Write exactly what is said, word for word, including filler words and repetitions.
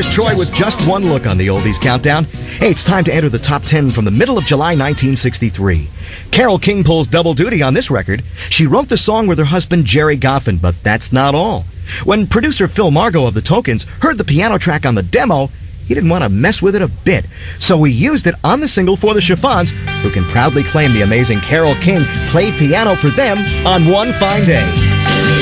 Here's Troy with Just One Look on the Oldies Countdown. Hey, it's time to enter the top ten from the middle of July nineteen sixty-three. Carole King pulls double duty on this record. She wrote the song with her husband Gerry Goffin, but that's not all. When producer Phil Margo of the Tokens heard the piano track on the demo, he didn't want to mess with it a bit. So he used it on the single for the Chiffons, who can proudly claim the amazing Carole King played piano for them on One Fine Day.